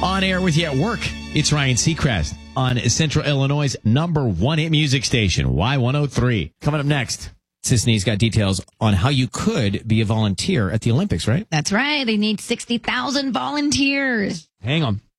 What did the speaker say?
On air with you at work, it's Ryan Seacrest on Central Illinois' #1 hit music station, Y103. Coming up next, Sisney's got details on how you could be a volunteer at the Olympics, right? That's right. They need 60,000 volunteers. Hang on.